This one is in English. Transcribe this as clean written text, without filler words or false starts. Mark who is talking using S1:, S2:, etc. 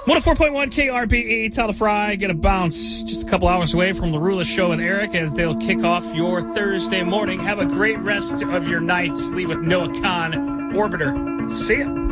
S1: 104.1 KRBE, Tell the Fry, get a bounce. Just a couple hours away from the Rula Show with Eric as they'll kick off your Thursday morning. Have a great rest of your night. Leave with Noah Khan, Orbiter. See ya.